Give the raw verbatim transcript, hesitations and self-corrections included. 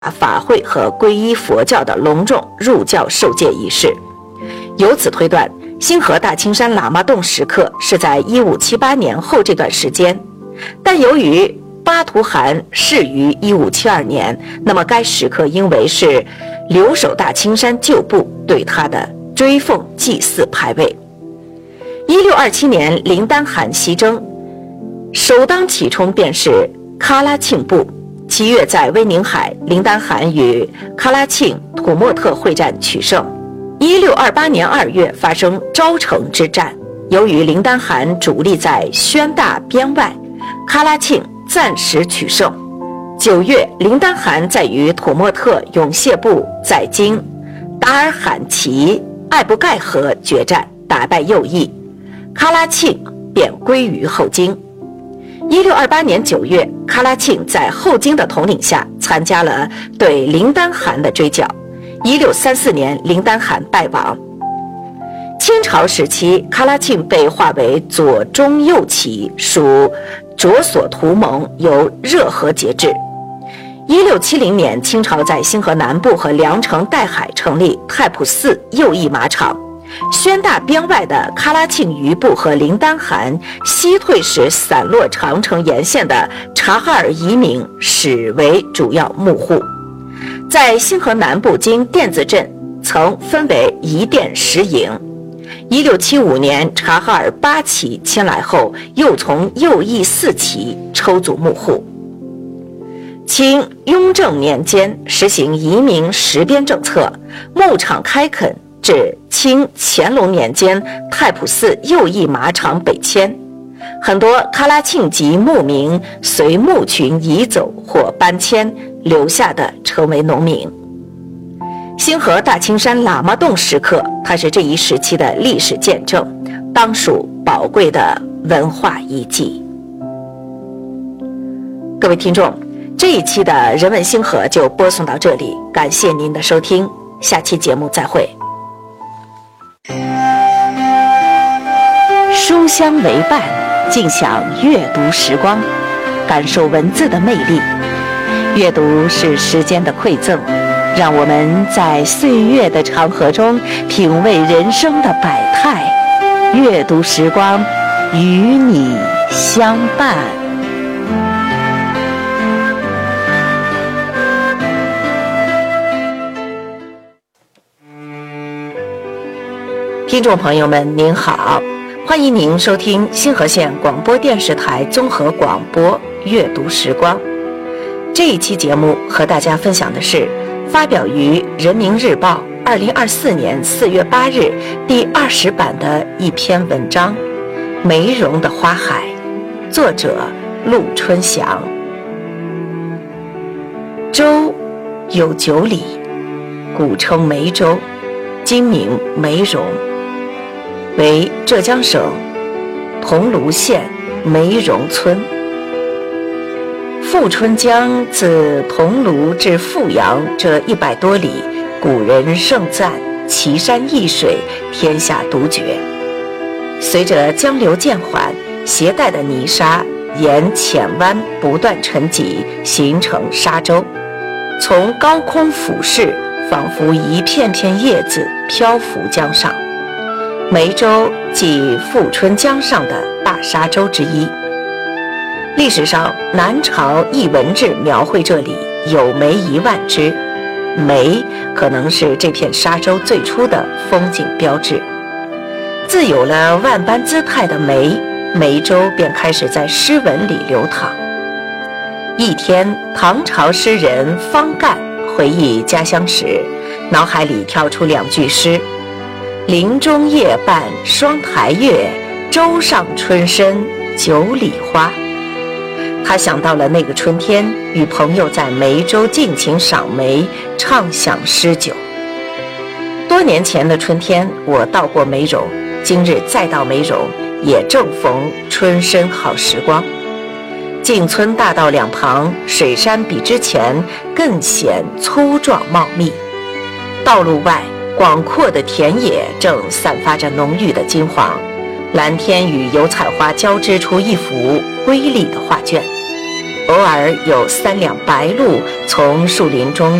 法会和皈依佛教的隆重入教受戒仪式。由此推断，星河大青山喇嘛洞石刻是在一五七八年后这段时间，但由于巴图汗逝于一五七二年，那么该石刻应为是留守大青山旧部对他的追奉祭祀牌位。一六二七年，林丹汗西征，首当其冲便是喀拉沁部。七月在威宁海，林丹汗与喀拉沁、土默特会战取胜。一六二八年二月发生昭城之战，由于林丹汗主力在宣大边外，喀拉沁暂时取胜。九月，林丹汗在与土默特永谢部在京达尔罕齐艾布盖河决战，打败右翼，喀拉沁便归于后金。一六二八年九月，喀拉沁在后金的统领下参加了对林丹汗的追剿。一六三四年，林丹汗败亡。清朝时期，喀拉沁被划为左中右旗，属着所图盟，由热河节制。一六七零年，清朝在星河南部和凉城岱海成立太仆寺右翼马场。宣大边外的喀拉沁余部和林丹汗西退时散落长城沿线的察哈尔移民始为主要幕户。在星河南部经甸子镇曾分为一甸十营。一六七五年，察哈尔八旗迁来后，又从右翼四旗抽组幕户。清雍正年间实行移民实边政策，牧场开垦，至清乾隆年间，太仆寺右翼马场北迁，很多喀拉沁籍牧民随牧群移走或搬迁，留下的成为农民。星河大青山喇嘛洞石刻，它是这一时期的历史见证，当属宝贵的文化遗迹。各位听众，这一期的人文星河就播送到这里，感谢您的收听，下期节目再会。书香为伴，尽享阅读时光，感受文字的魅力。阅读是时间的馈赠，让我们在岁月的长河中品味人生的百态。阅读时光，与你相伴。听众朋友们您好，欢迎您收听星河县广播电视台综合广播阅读时光。这一期节目和大家分享的是发表于人民日报二零二四年四月八日第二十版的一篇文章《梅茸的花海》，作者陆春祥。州有九里，古称梅州，今名梅茸，为浙江省桐庐县梅茸村。富春江自桐庐至富阳这一百多里，古人盛赞奇山异水，天下独绝。随着江流渐缓，携带的泥沙沿浅湾不断沉积，形成沙洲，从高空俯视，仿佛一片片叶子漂浮江上。梅州即富春江上的大沙洲之一。历史上，南朝佚文志描绘这里有梅一万只，梅可能是这片沙洲最初的风景标志。自有了万般姿态的梅，梅州便开始在诗文里流淌。一天，唐朝诗人方干回忆家乡时，脑海里跳出两句诗：林中夜半双台月，洲上春深九里花。他想到了那个春天，与朋友在梅州尽情赏梅，畅享诗酒。多年前的春天，我到过梅茸，今日再到梅茸，也正逢春深好时光。进村大道两旁，水杉比之前更显粗壮茂密。道路外，广阔的田野正散发着浓郁的金黄，蓝天与油菜花交织出一幅瑰丽的画卷。 偶尔有三辆白鹭从树林中